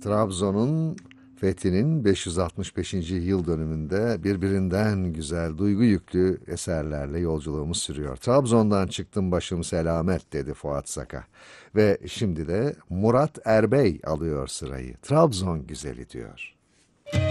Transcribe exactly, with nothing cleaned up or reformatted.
Trabzon'un fethinin beş yüz altmış beşinci yıl dönümünde birbirinden güzel, duygu yüklü eserlerle yolculuğumuz sürüyor. Trabzon'dan çıktım başım selamet dedi Fuat Saka. Ve şimdi de Murat Erbey alıyor sırayı. Trabzon güzeli diyor.